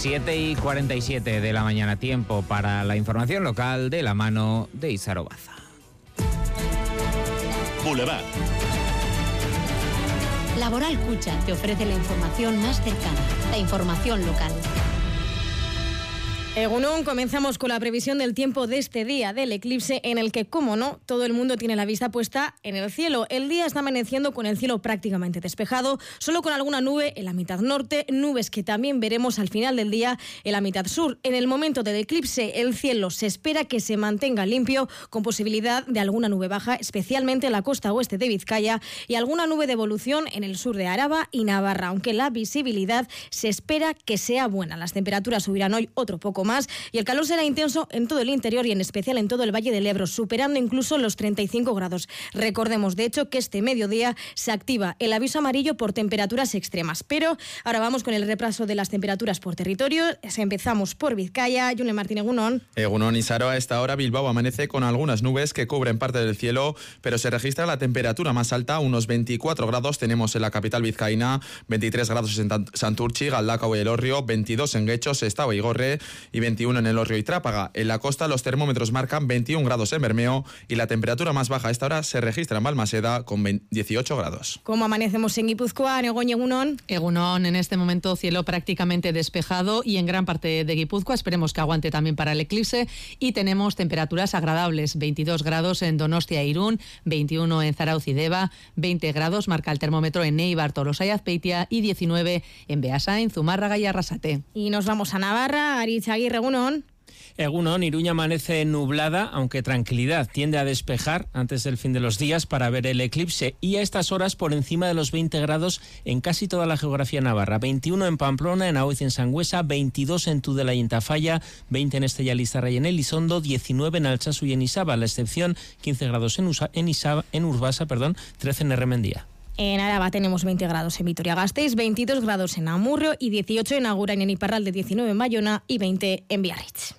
7:47 de la mañana, tiempo para la información local de la mano de Isaro Baza. Boulevard. Laboral Cucha te ofrece la información más cercana, la información local. Egunon, comenzamos con la previsión del tiempo de este día del eclipse, en el que, como no, todo el mundo tiene la vista puesta en el cielo. El día está amaneciendo con el cielo prácticamente despejado, solo con alguna nube en la mitad norte, nubes que también veremos al final del día en la mitad sur. En el momento del eclipse, el cielo se espera que se mantenga limpio, con posibilidad de alguna nube baja, especialmente en la costa oeste de Vizcaya, y alguna nube de evolución en el sur de Araba y Navarra, aunque la visibilidad se espera que sea buena. Las temperaturas subirán hoy otro poco más y el calor será intenso en todo el interior y en especial en todo el Valle del Ebro, superando incluso los 35 grados. Recordemos, de hecho, que este mediodía se activa el aviso amarillo por temperaturas extremas. Pero ahora vamos con el repaso de las temperaturas por territorio. Empezamos por Vizcaya. June Martín, egunon. Egunon, Isaro. A esta hora Bilbao amanece con algunas nubes que cubren parte del cielo, pero se registra la temperatura más alta, unos 24 grados tenemos en la capital vizcaína, 23 grados en Santurtzi, Galdakao y Elorrio, 22 en Guecho, Sestao y Gorre y 21 en Elorrio y Trápaga. En la costa los termómetros marcan 21 grados en Bermeo y la temperatura más baja a esta hora se registra en Balmaseda con 18 grados. ¿Cómo amanecemos en Guipúzcoa? Negoña, egunon. Egunon, en este momento cielo prácticamente despejado y en gran parte de Guipúzcoa. Esperemos que aguante también para el eclipse y tenemos temperaturas agradables. 22 grados en Donostia e Irún, 21 en Zarautz y Deba, 20 grados marca el termómetro en Eibar, Tolosa y Azpeitia y 19 en Beasain, Zumárraga y Arrasate. Y nos vamos a Navarra. Aritz Aguirre, egunon. Egunon, Iruña amanece nublada, aunque tranquilidad. Tiende a despejar antes del fin de los días para ver el eclipse y a estas horas por encima de los 20 grados en casi toda la geografía navarra. 21 en Pamplona, en Aoiz, en Sangüesa, 22 en Tudela y en Tafalla, 20 en Estella Lizarra y en Elizondo, 19 en Altsasu y en Isaba, a la excepción 15 grados en Urbasa, 13 en Erremendía. En Araba tenemos 20 grados en Vitoria-Gasteiz, 22 grados en Amurrio y 18 en Agurain, en Iparralde, 19 en Bayona y 20 en Biarritz.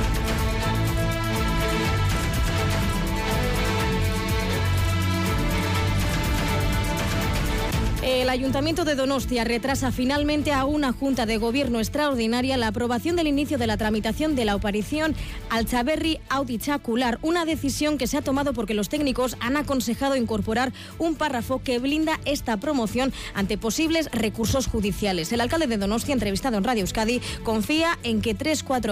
El Ayuntamiento de Donostia retrasa finalmente a una Junta de Gobierno extraordinaria la aprobación del inicio de la tramitación de la operación Altsaberri Auditxakular, una decisión que se ha tomado porque los técnicos han aconsejado incorporar un párrafo que blinda esta promoción ante posibles recursos judiciales. El alcalde de Donostia, entrevistado en Radio Euskadi, confía en que en 3-4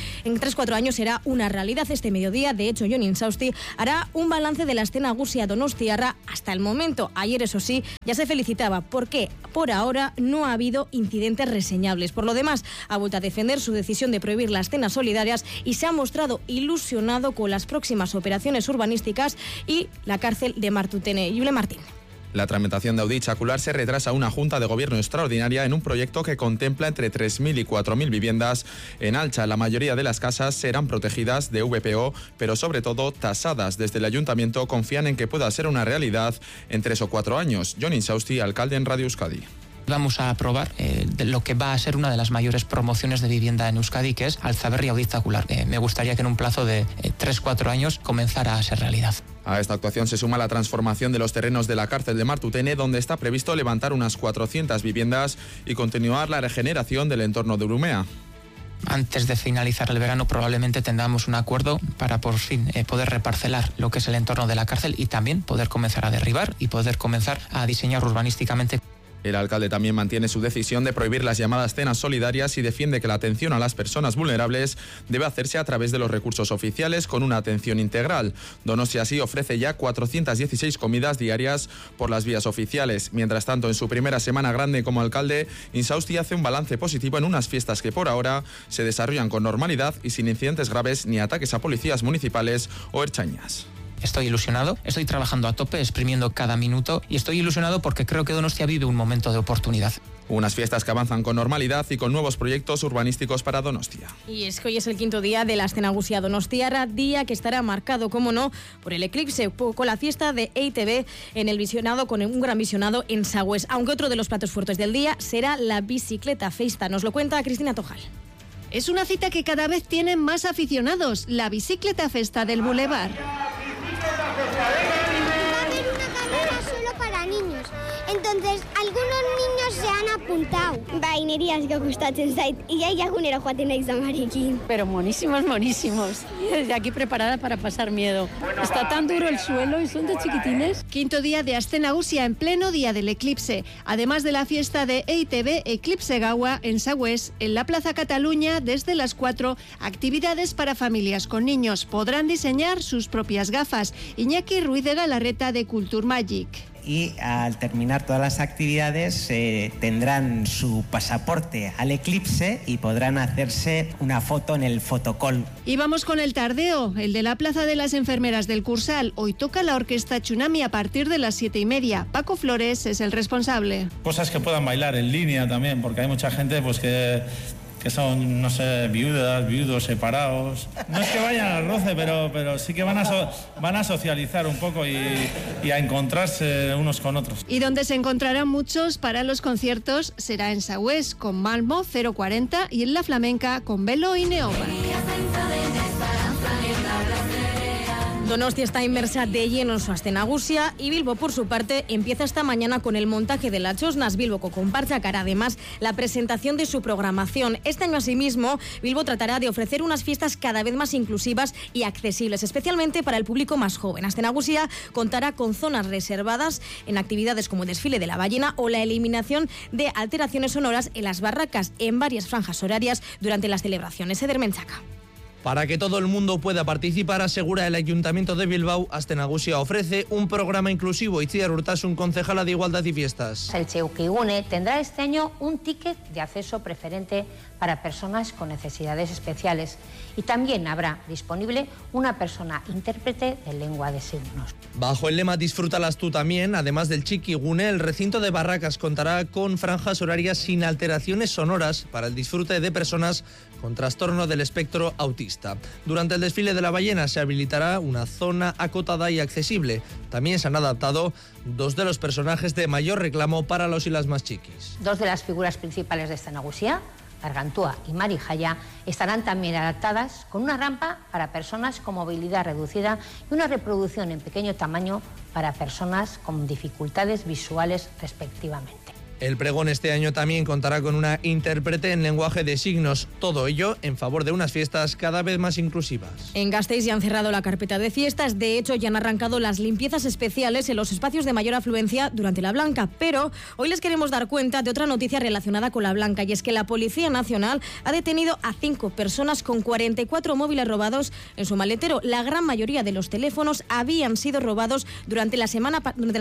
años será una realidad. Este mediodía, de hecho, Jon Insausti hará un balance de la escena nagusia donostiarra hasta el momento. Ayer, eso sí, ya se felicitaba porque por ahora no ha habido incidentes reseñables. Por lo demás, ha vuelto a defender su decisión de prohibir las cenas solidarias y se ha mostrado ilusionado con las próximas operaciones urbanísticas y la cárcel de Martutene. Yule Martín. La tramitación de Auditxakular se retrasa a una Junta de Gobierno extraordinaria en un proyecto que contempla entre 3.000 y 4.000 viviendas en Altxa. La mayoría de las casas serán protegidas de VPO, pero sobre todo tasadas. Desde el Ayuntamiento confían en que pueda ser una realidad en 3 o 4 años. Jon Insausti, alcalde en Radio Euskadi. Vamos a aprobar lo que va a ser una de las mayores promociones de vivienda en Euskadi, que es Altsaberri Auditxakular. Me gustaría que en un plazo de 3-4 años comenzara a ser realidad. A esta actuación se suma la transformación de los terrenos de la cárcel de Martutene, donde está previsto levantar unas 400 viviendas y continuar la regeneración del entorno de Urumea. Antes de finalizar el verano probablemente tengamos un acuerdo para por fin poder reparcelar lo que es el entorno de la cárcel y también poder comenzar a derribar y poder comenzar a diseñar urbanísticamente. El alcalde también mantiene su decisión de prohibir las llamadas cenas solidarias y defiende que la atención a las personas vulnerables debe hacerse a través de los recursos oficiales con una atención integral. Donostia así ofrece ya 416 comidas diarias por las vías oficiales. Mientras tanto, en su primera semana grande como alcalde, Insausti hace un balance positivo en unas fiestas que por ahora se desarrollan con normalidad y sin incidentes graves ni ataques a policías municipales o ertzaintzas. Estoy ilusionado, estoy trabajando a tope, exprimiendo cada minuto y estoy ilusionado porque creo que Donostia vive un momento de oportunidad. Unas fiestas que avanzan con normalidad y con nuevos proyectos urbanísticos para Donostia. Y es que hoy es el 5º día de la escena nagusia donostiarra, día que estará marcado, como no, por el eclipse, con la fiesta de EITB en el visionado, con un gran visionado en Sagües. Aunque otro de los platos fuertes del día será la bicicleta festa. Nos lo cuenta Cristina Tojal. Es una cita que cada vez tienen más aficionados, la bicicleta festa del Boulevard. Va a haber una carrera solo para niños. Entonces, algunos niños se han apuntau. Bai, niri asko gustatzen zait. Ia egunero joaten naiz amarekin. Pero monísimos, monísimos. Y desde aquí preparada para pasar miedo. Está tan duro el suelo y son de chiquitines. Quinto día de Aste Nagusia en pleno día del eclipse. Además de la fiesta de EITB Eclipse Gaua en Sagüés, en la Plaza Cataluña desde las 4, actividades para familias con niños. Podrán diseñar sus propias gafas. Iñaki Ruiz de Galarreta de Culture Magic. Y al terminar todas las actividades tendrán su pasaporte al eclipse y podrán hacerse una foto en el fotocall. Y vamos con el tardeo, el de la Plaza de las Enfermeras del Cursal. Hoy toca la Orquesta Tsunami a partir de las 7:30. Paco Flores es el responsable. Cosas que puedan bailar en línea también, porque hay mucha gente pues que son, no sé, viudas, viudos, separados. No es que vayan al roce, pero sí que van a socializar un poco y a encontrarse unos con otros. Y donde se encontrarán muchos para los conciertos será en Sagüés con Malmo 040 y en La Flamenca con Velo y Neoma. Donostia está inmersa de lleno en su Aste Nagusia y Bilbo, por su parte, empieza esta mañana con el montaje de la Txosnas Bilbo Comparsa, que hará además la presentación de su programación. Este año, asimismo, Bilbo tratará de ofrecer unas fiestas cada vez más inclusivas y accesibles, especialmente para el público más joven. Aste Nagusia contará con zonas reservadas en actividades como el desfile de la ballena o la eliminación de alteraciones sonoras en las barracas en varias franjas horarias durante las celebraciones. Eder Menchaca. Para que todo el mundo pueda participar, asegura el Ayuntamiento de Bilbao, Aste Nagusia ofrece un programa inclusivo. Itziar Urtasun, concejala de Igualdad y Fiestas. El Cheukigune tendrá este año un ticket de acceso preferente para personas con necesidades especiales y también habrá disponible una persona intérprete de lengua de signos. Bajo el lema Disfrútalas tú también, además del Txikigune, el recinto de Barracas contará con franjas horarias sin alteraciones sonoras para el disfrute de personas con trastorno del espectro autista. Durante el desfile de la ballena se habilitará una zona acotada y accesible. También se han adaptado dos de los personajes de mayor reclamo para los y las más chiquis. Dos de las figuras principales de Aste Nagusia, Gargantúa y Marijaya, estarán también adaptadas con una rampa para personas con movilidad reducida y una reproducción en pequeño tamaño para personas con dificultades visuales respectivamente. El pregón este año también contará con una intérprete en lenguaje de signos, todo ello en favor de unas fiestas cada vez más inclusivas. En Gasteiz ya han cerrado la carpeta de fiestas, de hecho ya han arrancado las limpiezas especiales en los espacios de mayor afluencia durante la Blanca, pero hoy les queremos dar cuenta de otra noticia relacionada con la Blanca, y es que la Policía Nacional ha detenido a 5 personas con 44 móviles robados en su maletero. La gran mayoría de los teléfonos habían sido robados durante la semana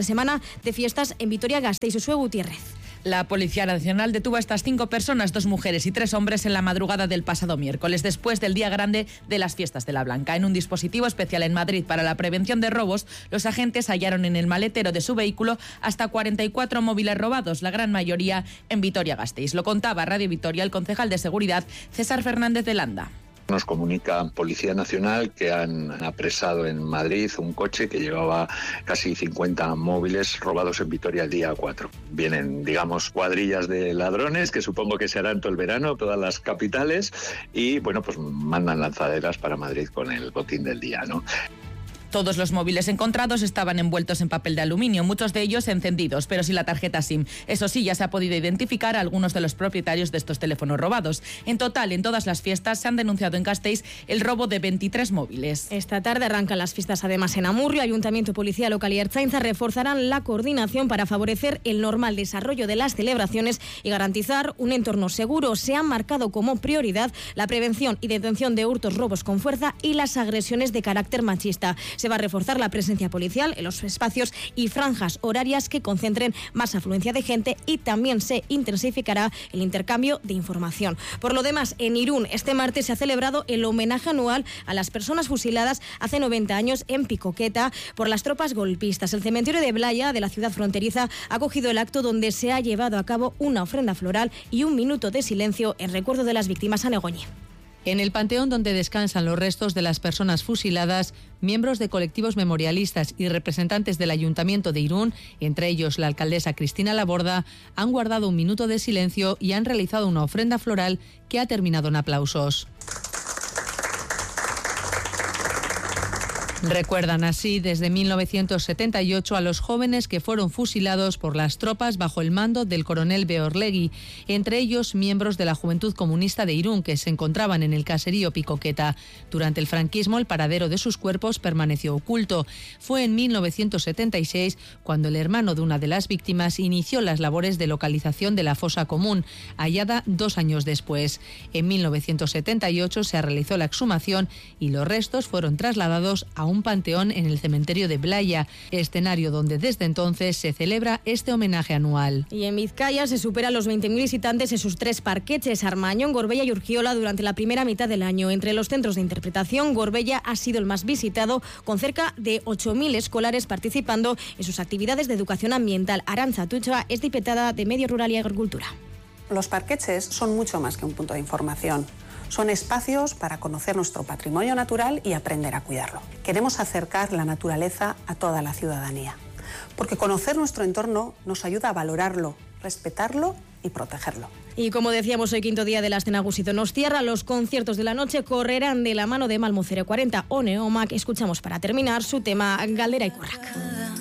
de fiestas en Vitoria-Gasteiz. Josué Gutiérrez. La Policía Nacional detuvo a estas 5 personas, 2 mujeres y 3 hombres, en la madrugada del pasado miércoles, después del día grande de las fiestas de la Blanca. En un dispositivo especial en Madrid para la prevención de robos, los agentes hallaron en el maletero de su vehículo hasta 44 móviles robados, la gran mayoría en Vitoria-Gasteiz. Lo contaba a Radio Vitoria el concejal de Seguridad, César Fernández de Landa. Nos comunica Policía Nacional que han apresado en Madrid un coche que llevaba casi 50 móviles robados en Vitoria el día 4. Vienen, digamos, cuadrillas de ladrones que supongo que se harán todo el verano, todas las capitales, y bueno, pues mandan lanzaderas para Madrid con el botín del día, ¿no? Todos los móviles encontrados estaban envueltos en papel de aluminio, muchos de ellos encendidos, pero sin la tarjeta SIM. Eso sí, ya se ha podido identificar a algunos de los propietarios de estos teléfonos robados. En total, en todas las fiestas se han denunciado en Gasteiz el robo de 23 móviles. Esta tarde arrancan las fiestas además en Amurrio. Ayuntamiento, Policía Local y Ertzaintza reforzarán la coordinación para favorecer el normal desarrollo de las celebraciones y garantizar un entorno seguro. Se han marcado como prioridad la prevención y detención de hurtos, robos con fuerza y las agresiones de carácter machista. Se va a reforzar la presencia policial en los espacios y franjas horarias que concentren más afluencia de gente, y también se intensificará el intercambio de información. Por lo demás, en Irún este martes se ha celebrado el homenaje anual a las personas fusiladas hace 90 años en Picoqueta por las tropas golpistas. El cementerio de Blaya, de la ciudad fronteriza, ha acogido el acto donde se ha llevado a cabo una ofrenda floral y un minuto de silencio en recuerdo de las víctimas a Negoñi. En el panteón donde descansan los restos de las personas fusiladas, miembros de colectivos memorialistas y representantes del Ayuntamiento de Irún, entre ellos la alcaldesa Cristina Laborda, han guardado un minuto de silencio y han realizado una ofrenda floral que ha terminado en aplausos. Recuerdan así desde 1978 a los jóvenes que fueron fusilados por las tropas bajo el mando del coronel Beorlegui, entre ellos miembros de la Juventud Comunista de Irún que se encontraban en el caserío Picoqueta. Durante el franquismo el paradero de sus cuerpos permaneció oculto. Fue en 1976 cuando el hermano de una de las víctimas inició las labores de localización de la fosa común, hallada 2 años después. En 1978 se realizó la exhumación y los restos fueron trasladados a un panteón en el cementerio de Blaya, escenario donde desde entonces se celebra este homenaje anual. Y en Vizcaya se superan los 20.000 visitantes en sus 3 parqueches, Armañón, Gorbella y Urkiola, durante la primera mitad del año. Entre los centros de interpretación, Gorbella ha sido el más visitado, con cerca de 8.000 escolares participando en sus actividades de educación ambiental. Arantza Tuchoa es diputada de Medio Rural y Agricultura. Los parqueches son mucho más que un punto de información. Son espacios para conocer nuestro patrimonio natural y aprender a cuidarlo. Queremos acercar la naturaleza a toda la ciudadanía, porque conocer nuestro entorno nos ayuda a valorarlo, respetarlo y protegerlo. Y como decíamos, hoy quinto día de la Escena Nagusi Donostiarra, los conciertos de la noche correrán de la mano de Malmu 040 o Neomak. Escuchamos para terminar su tema Galdera y Corrac.